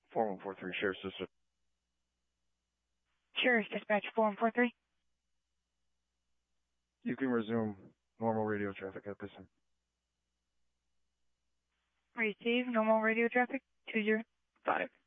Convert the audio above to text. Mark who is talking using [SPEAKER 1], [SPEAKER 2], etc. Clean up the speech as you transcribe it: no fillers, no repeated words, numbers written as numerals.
[SPEAKER 1] 4143, Sheriff's District.
[SPEAKER 2] Sheriff's Dispatch 4143.
[SPEAKER 1] You can resume normal radio traffic at this time.
[SPEAKER 2] Receive normal radio traffic 20.
[SPEAKER 3] 5.